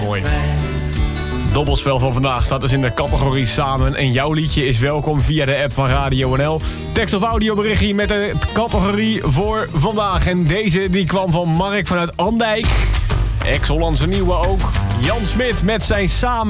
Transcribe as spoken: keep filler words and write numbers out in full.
Mooi. Dobbelspel van vandaag staat dus in de categorie samen. En jouw liedje is welkom via de app van Radio N L. Tekst- of audioberichtje met de categorie voor vandaag. En deze die kwam van Mark vanuit Andijk. Ex-Hollandse Nieuwe ook. Jan Smit met zijn Samen.